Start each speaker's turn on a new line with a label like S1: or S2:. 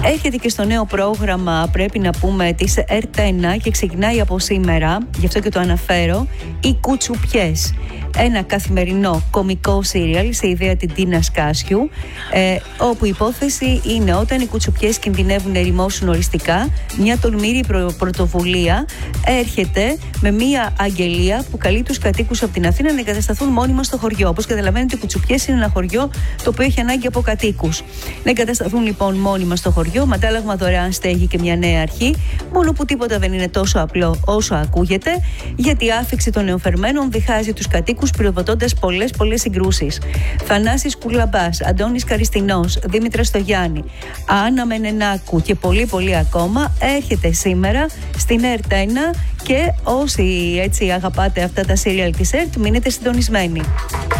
S1: Έρχεται και στο νέο πρόγραμμα, πρέπει να πούμε, της ΕΡΤ1 και ξεκινάει από σήμερα, γι' αυτό και το αναφέρω, οι Κουτσουπιές. Ένα καθημερινό κωμικό σύριαλ σε ιδέα την Τίνα Σκάσιου, όπου η υπόθεση είναι όταν οι κουτσουπιές κινδυνεύουν να ερημώσουν οριστικά, μια τολμηρή πρωτοβουλία έρχεται με μια αγγελία που καλεί τους κατοίκους από την Αθήνα να εγκατασταθούν μόνιμα στο χωριό. Όπως καταλαβαίνετε, οι Κουτσουπιές είναι ένα χωριό το οποίο έχει ανάγκη από κατοίκους. Να εγκατασταθούν λοιπόν μόνιμα στο χωριό, με αντάλλαγμα δωρεάν στέγη και μια νέα αρχή, μόνο που τίποτα δεν είναι τόσο απλό όσο ακούγεται, γιατί η άφιξη των νεοφερμένων διχάζει τους κατοίκους, πυροδοτώντας πολλές συγκρούσεις. Θανάσης Κουλαμπάς, Αντώνης Καριστινός, Δήμητρα Στογιάννη, Άννα Μενενάκου και πολλοί ακόμα έρχεται σήμερα στην ΕΡΤ1 και όσοι έτσι αγαπάτε αυτά τα σύριαλ της ΕΡΤ, μείνετε συντονισμένοι.